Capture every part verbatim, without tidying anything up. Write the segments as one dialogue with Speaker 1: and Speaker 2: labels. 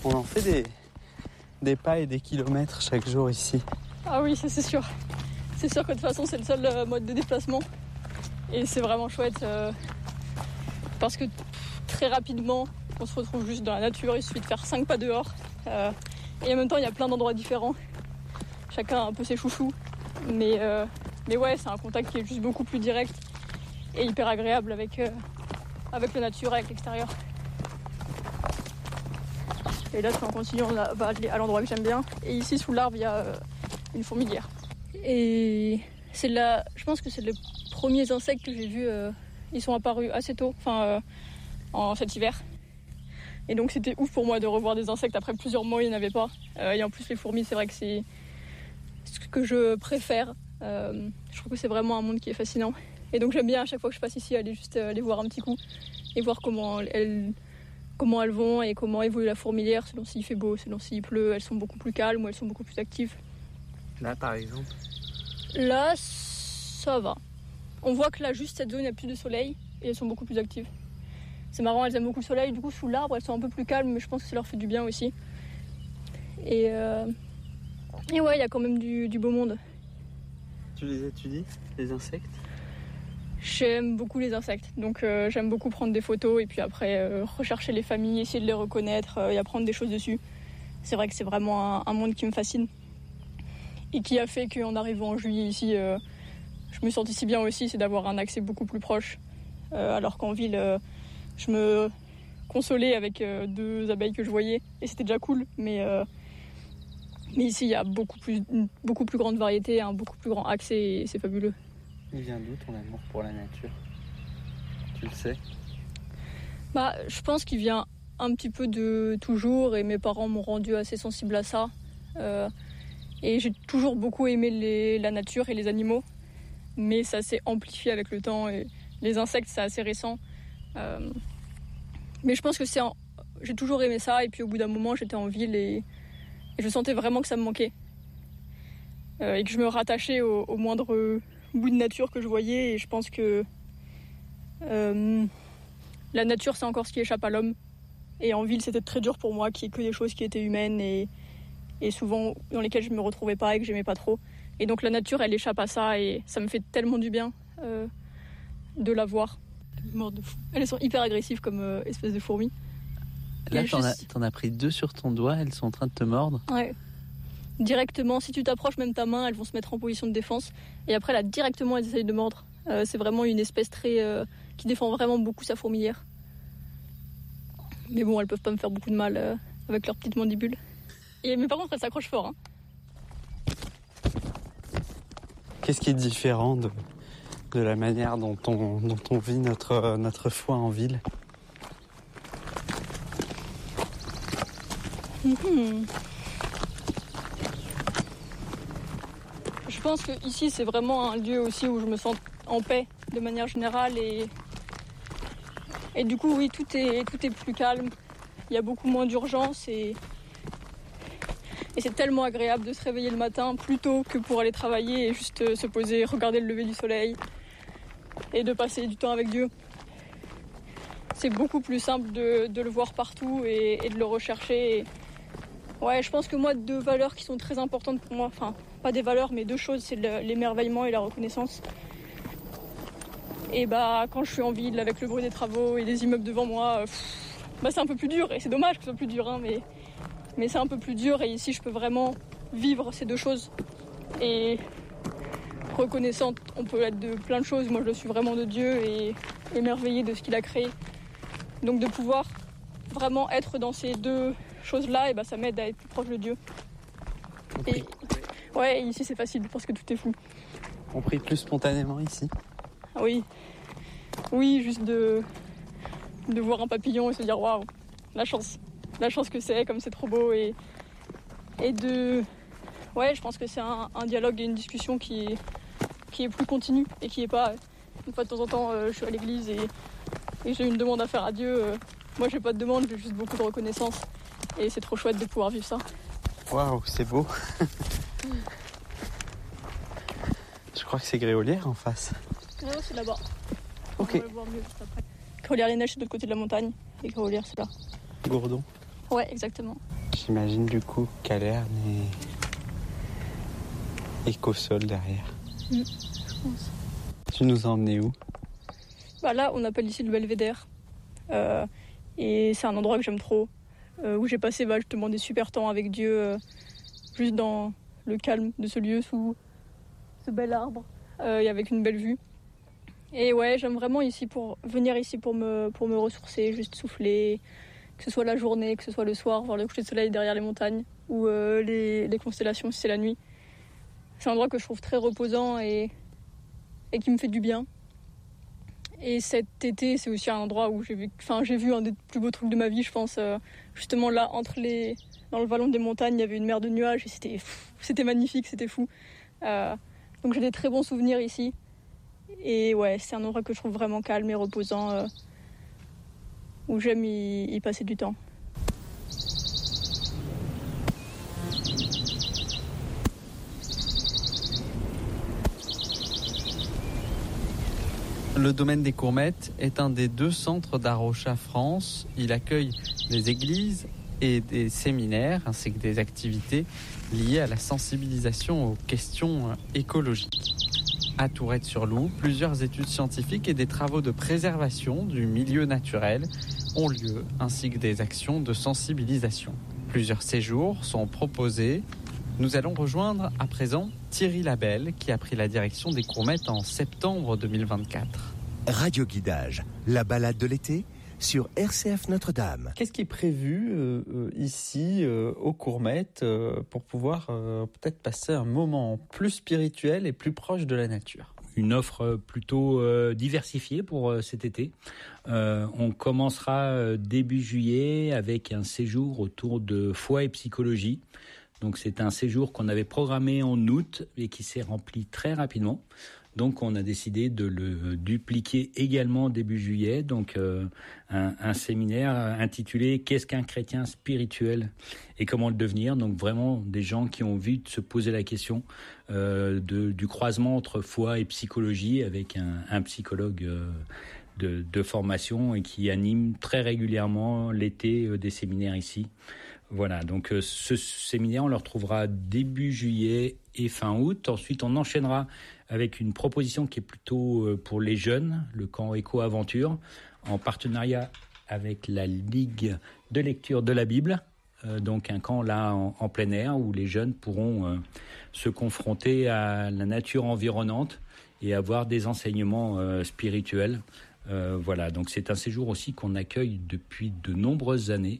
Speaker 1: On en fait des, des pas et des kilomètres chaque jour ici.
Speaker 2: Ah oui, ça c'est sûr. C'est sûr que de toute façon c'est le seul euh, mode de déplacement. Et c'est vraiment chouette euh, parce que très rapidement on se retrouve juste dans la nature. Il suffit de faire cinq pas dehors. Euh, et en même temps il y a plein d'endroits différents. Chacun a un peu ses chouchous. Mais, euh, mais ouais, c'est un contact qui est juste beaucoup plus direct et hyper agréable avec, euh, avec la nature, avec l'extérieur. Et là, on continue, on va aller à l'endroit que j'aime bien. Et ici, sous l'arbre, il y a euh, une fourmilière. Et c'est la, je pense que c'est les premiers insectes que j'ai vus. Euh, ils sont apparus assez tôt, enfin, euh, en cet hiver. Et donc, c'était ouf pour moi de revoir des insectes. Après plusieurs mois, il n'y en avait pas. Euh, et en plus, les fourmis, c'est vrai que c'est ce que je préfère. Euh, je trouve que c'est vraiment un monde qui est fascinant. Et donc, j'aime bien à chaque fois que je passe ici aller juste euh, les voir un petit coup et voir comment elles... comment elles vont et comment évolue la fourmilière selon s'il fait beau, selon s'il pleut. Elles sont beaucoup plus calmes ou elles sont beaucoup plus actives.
Speaker 1: Là, par exemple?
Speaker 2: Là, ça va. On voit que là, juste cette zone, il n'y a plus de soleil et elles sont beaucoup plus actives. C'est marrant, elles aiment beaucoup le soleil. Du coup, sous l'arbre, elles sont un peu plus calmes, mais je pense que ça leur fait du bien aussi. Et, euh... et ouais, il y a quand même du, du beau monde.
Speaker 1: Tu les étudies, les insectes?
Speaker 2: J'aime beaucoup les insectes, donc euh, j'aime beaucoup prendre des photos et puis après euh, rechercher les familles, essayer de les reconnaître euh, et apprendre des choses dessus. C'est vrai que c'est vraiment un, un monde qui me fascine et qui a fait qu'en arrivant en juillet ici, euh, je me sentais si bien aussi, c'est d'avoir un accès beaucoup plus proche. Euh, alors qu'en ville, euh, je me consolais avec euh, deux abeilles que je voyais et c'était déjà cool, mais, euh, mais ici il y a beaucoup plus, une beaucoup plus grande variété, un beaucoup plus grand accès et c'est fabuleux.
Speaker 1: Il vient d'où ton amour pour la nature? Tu le sais?
Speaker 2: Bah, je pense qu'il vient un petit peu de toujours et mes parents m'ont rendu assez sensible à ça. Euh, et j'ai toujours beaucoup aimé les, la nature et les animaux, mais ça s'est amplifié avec le temps et les insectes c'est assez récent. Euh, mais je pense que c'est en... j'ai toujours aimé ça et puis au bout d'un moment j'étais en ville et, et je sentais vraiment que ça me manquait euh, et que je me rattachais au, au moindre bout de nature que je voyais et je pense que euh, la nature c'est encore ce qui échappe à l'homme et en ville c'était très dur pour moi qu'il y ait que des choses qui étaient humaines et, et souvent dans lesquelles je me retrouvais pas et que j'aimais pas trop et donc la nature elle échappe à ça et ça me fait tellement du bien euh, de la voir. Morte de fou. Elles sont hyper agressives comme euh, espèce de fourmis.
Speaker 1: Là t'en, juste... as, t'en as pris deux sur ton doigt, elles sont en train de te mordre.
Speaker 2: Ouais. Directement, si tu t'approches même ta main, elles vont se mettre en position de défense. Et après, là, directement, elles essayent de mordre. Euh, c'est vraiment une espèce très euh, qui défend vraiment beaucoup sa fourmilière. Mais bon, elles peuvent pas me faire beaucoup de mal euh, avec leurs petites mandibules. Et, mais par contre, elles s'accrochent fort. Hein.
Speaker 1: Qu'est-ce qui est différent de, de la manière dont on, dont on vit notre, notre foi en ville?
Speaker 2: Mmh. Je pense que ici c'est vraiment un lieu aussi où je me sens en paix de manière générale et et du coup oui tout est tout est plus calme. Il y a beaucoup moins d'urgence et et c'est tellement agréable de se réveiller le matin plus tôt que pour aller travailler et juste se poser, regarder le lever du soleil et de passer du temps avec Dieu. C'est beaucoup plus simple de, de le voir partout et, et de le rechercher. Et ouais, je pense que moi deux valeurs qui sont très importantes pour moi, enfin pas des valeurs mais deux choses, c'est l'émerveillement et la reconnaissance. Et bah quand je suis en ville avec le bruit des travaux et des immeubles devant moi, pff, bah c'est un peu plus dur et c'est dommage que ce soit plus dur, hein, mais, mais c'est un peu plus dur et ici je peux vraiment vivre ces deux choses. Et reconnaissante, on peut être de plein de choses, moi je le suis vraiment de Dieu et émerveillée de ce qu'il a créé. Donc de pouvoir vraiment être dans ces deux choses-là, et bah ça m'aide à être plus proche de Dieu. Et ouais, ici c'est facile parce que tout est flou.
Speaker 1: On prie plus spontanément ici?
Speaker 2: Ah oui, oui, juste de de voir un papillon et se dire waouh, la chance, la chance que c'est, comme c'est trop beau et et de ouais, je pense que c'est un, un dialogue et une discussion qui est qui est plus continue et qui est pas une fois de temps en temps euh, je suis à l'église et et j'ai une demande à faire à Dieu. Euh, moi j'ai pas de demande, j'ai juste beaucoup de reconnaissance et c'est trop chouette de pouvoir vivre ça.
Speaker 1: Waouh, c'est beau. Je crois que c'est Gréolière en face.
Speaker 2: Non, c'est là-bas.
Speaker 1: Ok.
Speaker 2: On va le voir mieux juste après. Gréolière les Neiges c'est de l'autre côté de la montagne et Gréolière c'est là.
Speaker 1: Gourdon.
Speaker 2: Ouais, exactement.
Speaker 1: J'imagine du coup Calerne et Écosol derrière.
Speaker 2: Mmh, je pense.
Speaker 1: Tu nous as emmenés où?
Speaker 2: Bah là, on appelle ici le Belvédère. Euh, et c'est un endroit que j'aime trop, euh, où j'ai passé bah, justement des super temps avec Dieu, euh, juste dans le calme de ce lieu, sous ce bel arbre, euh, et avec une belle vue. Et ouais, j'aime vraiment ici pour venir ici pour me, pour me ressourcer, juste souffler, que ce soit la journée, que ce soit le soir, voir le coucher de soleil derrière les montagnes, ou euh, les, les constellations si c'est la nuit. C'est un endroit que je trouve très reposant et, et qui me fait du bien. Et cet été, c'est aussi un endroit où j'ai vu, enfin, j'ai vu un des plus beaux trucs de ma vie, je pense. Euh, justement là, entre les, dans le vallon des montagnes, il y avait une mer de nuages et c'était, c'était magnifique, c'était fou. Euh, donc j'ai des très bons souvenirs ici. Et ouais, c'est un endroit que je trouve vraiment calme et reposant, euh, où j'aime y, y passer du temps.
Speaker 1: Le domaine des Courmettes est un des deux centres d'Arocha France. Il accueille des églises et des séminaires ainsi que des activités liées à la sensibilisation aux questions écologiques. À Tourette-sur-Loup, plusieurs études scientifiques et des travaux de préservation du milieu naturel ont lieu, ainsi que des actions de sensibilisation. Plusieurs séjours sont proposés. Nous allons rejoindre à présent Thierry Labelle, qui a pris la direction des Courmettes en septembre deux mille vingt-quatre.
Speaker 3: Radio Guidage, la balade de l'été sur R C F Notre-Dame.
Speaker 1: Qu'est-ce qui est prévu euh, euh, ici euh, aux Courmettes euh, pour pouvoir euh, peut-être passer un moment plus spirituel et plus proche de la nature?
Speaker 4: Une offre plutôt euh, diversifiée pour euh, cet été. Euh, on commencera euh, début juillet avec un séjour autour de foi et psychologie. Donc c'est un séjour qu'on avait programmé en août et qui s'est rempli très rapidement. Donc on a décidé de le dupliquer également début juillet. Donc euh, un, un séminaire intitulé « Qu'est-ce qu'un chrétien spirituel et comment le devenir ?» Donc vraiment des gens qui ont envie de se poser la question euh, de, du croisement entre foi et psychologie avec un, un psychologue euh, de, de formation et qui anime très régulièrement l'été euh, des séminaires ici. Voilà, donc euh, ce séminaire, on le retrouvera début juillet et fin août. Ensuite, on enchaînera avec une proposition qui est plutôt euh, pour les jeunes, le camp Éco-Aventure, en partenariat avec la Ligue de lecture de la Bible. Euh, donc un camp là en, en plein air où les jeunes pourront euh, se confronter à la nature environnante et avoir des enseignements euh, spirituels. Euh, voilà, donc c'est un séjour aussi qu'on accueille depuis de nombreuses années.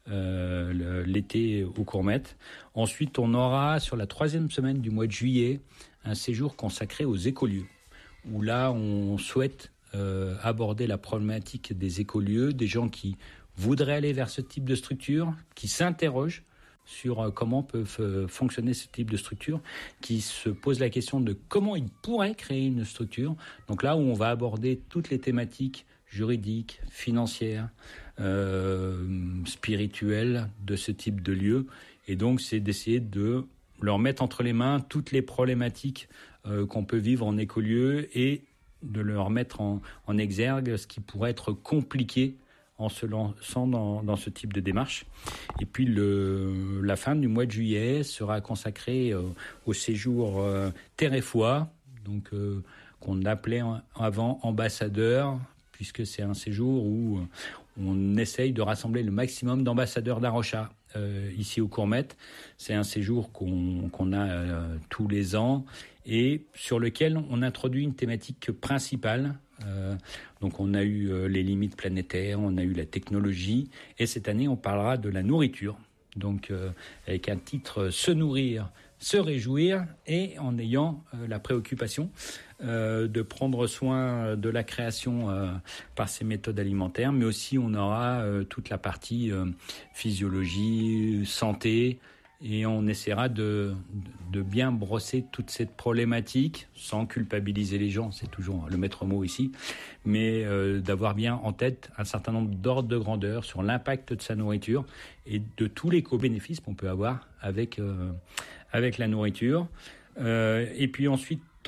Speaker 4: Euh, l'été aux Courmettes. Ensuite, on aura sur la troisième semaine du mois de juillet un séjour consacré aux écolieux, où là, on souhaite euh, aborder la problématique des écolieux, des gens qui voudraient aller vers ce type de structure, qui s'interrogent sur euh, comment peuvent euh, fonctionner ce type de structure, qui se posent la question de comment ils pourraient créer une structure. Donc là où on va aborder toutes les thématiques juridiques, financières, euh, spirituelles de ce type de lieu. Et donc, c'est d'essayer de leur mettre entre les mains toutes les problématiques euh, qu'on peut vivre en écolieu et de leur mettre en, en exergue ce qui pourrait être compliqué en se lançant dans, dans ce type de démarche. Et puis, le, la fin du mois de juillet sera consacrée euh, au séjour euh, Terre et Foi, donc, euh, qu'on appelait avant ambassadeur, puisque c'est un séjour où on essaye de rassembler le maximum d'ambassadeurs d'Arocha euh, ici aux Courmettes. C'est un séjour qu'on, qu'on a euh, tous les ans et sur lequel on introduit une thématique principale. Euh, donc on a eu euh, les limites planétaires, on a eu la technologie et cette année on parlera de la nourriture. Donc euh, avec un titre « Se nourrir, se réjouir » et en ayant euh, la préoccupation euh, de prendre soin de la création euh, par ces méthodes alimentaires, mais aussi on aura euh, toute la partie euh, physiologie, santé, et on essaiera de, de bien brosser toute cette problématique sans culpabiliser les gens, c'est toujours le maître mot ici, mais euh, d'avoir bien en tête un certain nombre d'ordres de grandeur sur l'impact de sa nourriture et de tous les co-bénéfices qu'on peut avoir avec, euh, avec la nourriture. Euh, et puis ensuite,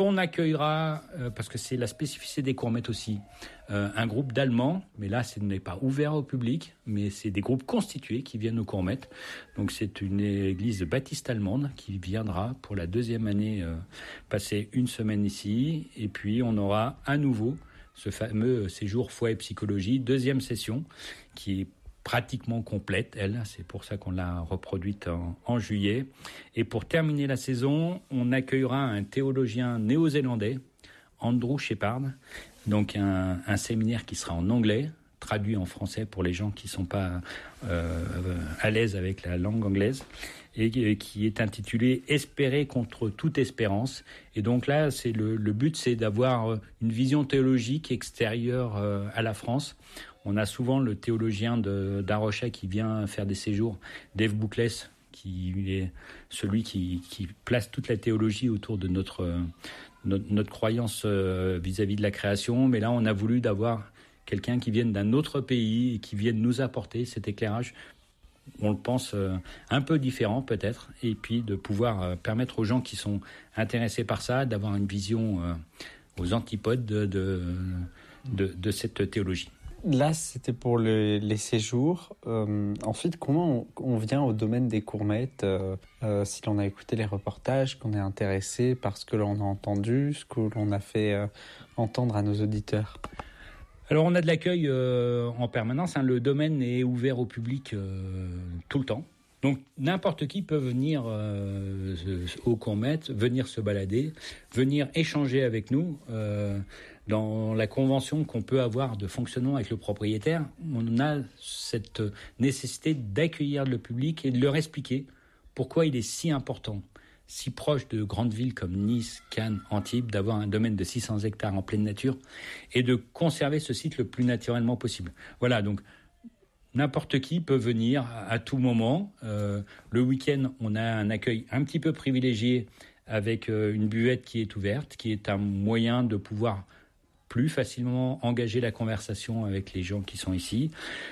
Speaker 4: on accueillera, euh, parce que c'est la spécificité des Courmettes aussi, euh, un groupe d'Allemands, mais là ce n'est pas ouvert au public, mais c'est des groupes constitués qui viennent aux Courmettes. Donc c'est une église baptiste allemande qui viendra pour la deuxième année euh, passer une semaine ici, et puis on aura à nouveau ce fameux séjour foi et psychologie, deuxième session, qui est pratiquement complète, elle, c'est pour ça qu'on l'a reproduite en, en juillet. Et pour terminer la saison, on accueillera un théologien néo-zélandais, Andrew Shepard, donc un, un séminaire qui sera en anglais, traduit en français pour les gens qui ne sont pas euh, à l'aise avec la langue anglaise, et qui est intitulé « Espérer contre toute espérance ». Et donc là, c'est le, le but, c'est d'avoir une vision théologique extérieure euh, à la France. On a souvent le théologien de, d'Arrocha qui vient faire des séjours, Dave Bouclès, qui est celui qui, qui place toute la théologie autour de notre, notre, notre croyance vis-à-vis de la création. Mais là, on a voulu d'avoir quelqu'un qui vienne d'un autre pays et qui vienne nous apporter cet éclairage, on le pense un peu différent peut-être, et puis de pouvoir permettre aux gens qui sont intéressés par ça d'avoir une vision aux antipodes de, de, de, de cette théologie.
Speaker 1: Là, c'était pour le, les séjours. Euh, ensuite, comment on, on vient au domaine des Courmettes euh, euh, si l'on a écouté les reportages, qu'on est intéressé par ce que l'on a entendu, ce que l'on a fait euh, entendre à nos auditeurs?
Speaker 4: Alors, on a de l'accueil euh, en permanence. Hein. Le domaine est ouvert au public euh, tout le temps. Donc, n'importe qui peut venir euh, aux Courmettes, venir se balader, venir échanger avec nous. Euh, dans la convention qu'on peut avoir de fonctionnement avec le propriétaire, on a cette nécessité d'accueillir le public et de leur expliquer pourquoi il est si important, si proche de grandes villes comme Nice, Cannes, Antibes, d'avoir un domaine de six cents hectares en pleine nature et de conserver ce site le plus naturellement possible. Voilà, donc n'importe qui peut venir à tout moment. Euh, le week-end, on a un accueil un petit peu privilégié avec euh, une buvette qui est ouverte, qui est un moyen de pouvoir plus facilement engager la conversation avec les gens qui sont ici.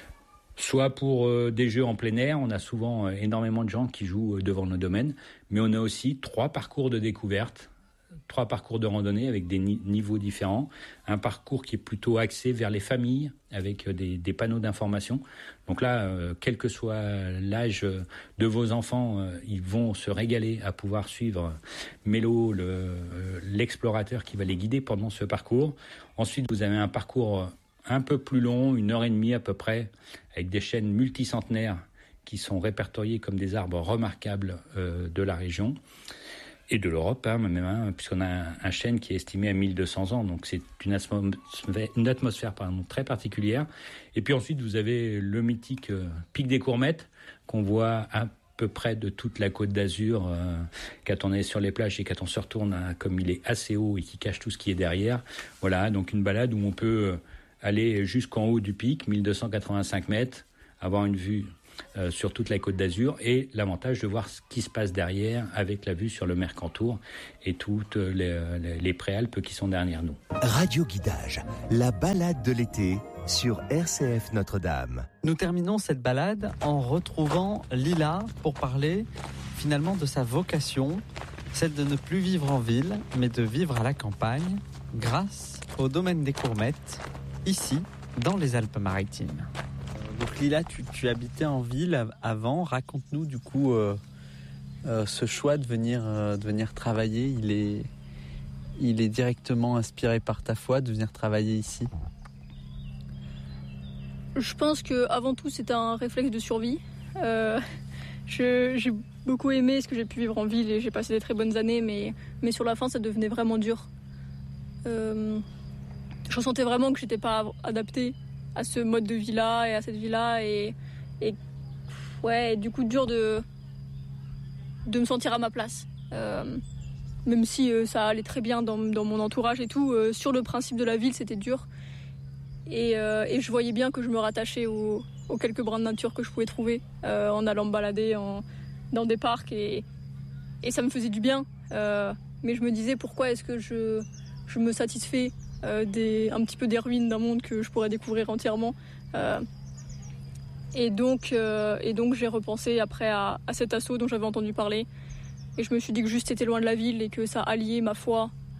Speaker 4: Soit pour euh, des jeux en plein air, on a souvent euh, énormément de gens qui jouent euh, devant nos domaines, mais on a aussi trois parcours de découverte, trois parcours de randonnée avec des ni- niveaux différents. Un parcours qui est plutôt axé vers les familles avec euh, des, des panneaux d'information. Donc là, euh, quel que soit l'âge de vos enfants, euh, ils vont se régaler à pouvoir suivre Mélo, le, euh, l'explorateur qui va les guider pendant ce parcours. Ensuite, vous avez un parcours un peu plus long, une heure et demie à peu près, avec des chênes multicentenaires qui sont répertoriés comme des arbres remarquables euh, de la région et de l'Europe, hein, même, hein, puisqu'on a un, un chêne qui est estimé à mille deux cents ans, donc c'est une atmosphère, une atmosphère pardon, très particulière. Et puis ensuite, vous avez le mythique euh, pic des Courmettes, qu'on voit à peu près de toute la Côte d'Azur, euh, quand on est sur les plages et quand on se retourne, hein, comme il est assez haut et qui cache tout ce qui est derrière. Voilà, donc une balade où on peut... Euh, aller jusqu'en haut du pic, mille deux cent quatre-vingt-cinq mètres, avoir une vue euh, sur toute la Côte d'Azur et l'avantage de voir ce qui se passe derrière avec la vue sur le Mercantour et toutes les, les, les préalpes qui sont derrière nous.
Speaker 3: Radio Guidage, la balade de l'été sur R C F Notre-Dame.
Speaker 1: Nous terminons cette balade en retrouvant Lila pour parler finalement de sa vocation, celle de ne plus vivre en ville, mais de vivre à la campagne grâce au domaine des Courmettes, ici, dans les Alpes-Maritimes. Donc Lila, tu, tu habitais en ville avant. Raconte-nous du coup euh, euh, ce choix de venir, euh, de venir travailler. Il est, il est directement inspiré par ta foi de venir travailler ici.
Speaker 2: Je pense qu'avant tout, c'est un réflexe de survie. Euh, je, j'ai beaucoup aimé ce que j'ai pu vivre en ville et j'ai passé des très bonnes années, mais, mais sur la fin, ça devenait vraiment dur. Euh, je ressentais vraiment que j'étais pas adaptée à ce mode de vie-là et à cette vie-là et, et ouais, du coup dur de de me sentir à ma place. Euh, même si euh, ça allait très bien dans, dans mon entourage et tout, euh, sur le principe de la ville, c'était dur. Et, euh, et je voyais bien que je me rattachais aux, aux quelques brins de nature que je pouvais trouver euh, en allant me balader en, dans des parcs et, et ça me faisait du bien. Euh, mais je me disais pourquoi est-ce que je, je me satisfais Euh, des, un petit peu des ruines d'un monde que je pourrais découvrir entièrement. Euh, et, donc, euh, et donc j'ai repensé après à, à cet assaut dont j'avais entendu parler. Et je me suis dit que juste c'était loin de la ville et que ça alliait ma foi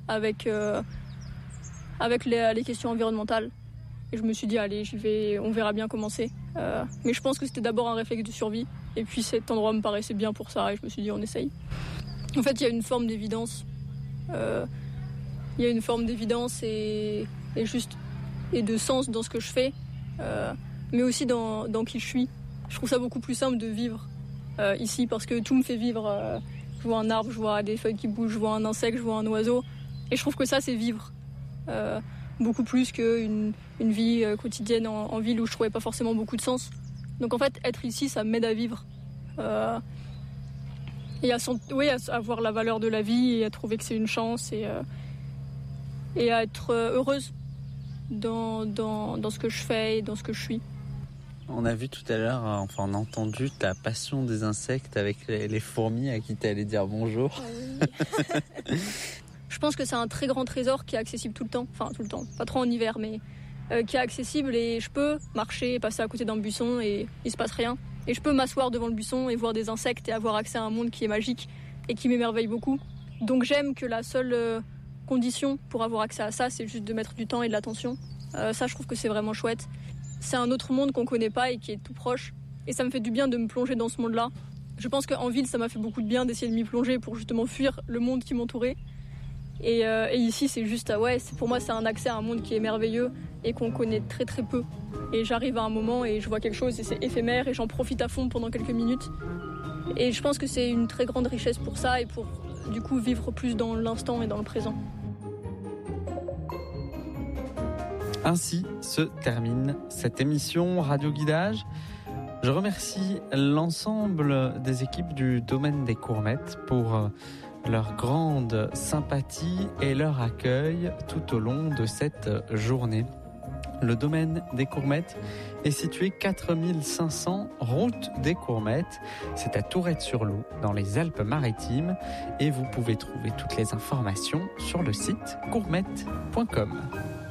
Speaker 2: avec, euh, avec les, les questions environnementales. Et je me suis dit, allez, j'y vais, on verra bien comment c'est. Euh, mais je pense que c'était d'abord un réflexe de survie. Et puis cet endroit me paraissait bien pour ça et je me suis dit, on essaye. En fait, il y a une forme d'évidence. Euh, il y a une forme d'évidence et, et, juste, et de sens dans ce que je fais, euh, mais aussi dans, dans qui je suis. Je trouve ça beaucoup plus simple de vivre euh, ici parce que tout me fait vivre. Euh, je vois un arbre, je vois des feuilles qui bougent, je vois un insecte, je vois un oiseau. Et je trouve que ça, c'est vivre. Euh, beaucoup plus qu'une une vie quotidienne en, en ville où je trouvais pas forcément beaucoup de sens. Donc en fait, être ici, ça m'aide à vivre. Euh, et à, son, oui, à, à voir la valeur de la vie et à trouver que c'est une chance et, euh, et à être heureuse dans, dans, dans ce que je fais et dans ce que je suis.
Speaker 1: On a vu tout à l'heure, enfin on a entendu ta passion des insectes avec les, les fourmis à qui tu allais dire bonjour.
Speaker 2: Ah oui. Je pense que c'est un très grand trésor qui est accessible tout le temps, enfin tout le temps, pas trop en hiver, mais euh, qui est accessible et je peux marcher, passer à côté d'un buisson et il se passe rien. Et je peux m'asseoir devant le buisson et voir des insectes et avoir accès à un monde qui est magique et qui m'émerveille beaucoup. Donc j'aime que la seule euh, condition pour avoir accès à ça, c'est juste de mettre du temps et de l'attention. Euh, ça, je trouve que c'est vraiment chouette. C'est un autre monde qu'on connaît pas et qui est tout proche. Et ça me fait du bien de me plonger dans ce monde-là. Je pense qu'en ville, ça m'a fait beaucoup de bien d'essayer de m'y plonger pour justement fuir le monde qui m'entourait. Et, euh, et ici, c'est juste, ouais, c'est, pour moi, c'est un accès à un monde qui est merveilleux et qu'on connaît très très peu. Et j'arrive à un moment et je vois quelque chose et c'est éphémère et j'en profite à fond pendant quelques minutes. Et je pense que c'est une très grande richesse pour ça et pour, du coup, vivre plus dans l'instant et dans le présent.
Speaker 1: Ainsi se termine cette émission Radio Guidage. Je remercie l'ensemble des équipes du domaine des Courmettes pour leur grande sympathie et leur accueil tout au long de cette journée. Le domaine des Courmettes est situé quatre mille cinq cents route des Courmettes. C'est à Tourette-sur-Loup, dans les Alpes-Maritimes. Et vous pouvez trouver toutes les informations sur le site courmettes point com.